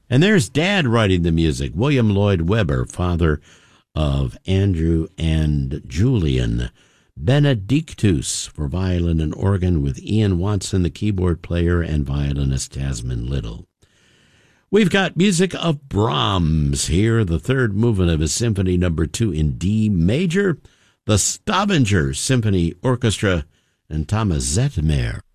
And there's Dad writing the music, William Lloyd Webber, father of Andrew and Julian. Benedictus for violin and organ, with Ian Watson, the keyboard player, and violinist Tasman Little. We've got music of Brahms here, the third movement of his Symphony No. 2 in D major, the Stavanger Symphony Orchestra, and Thomas Zettemeyer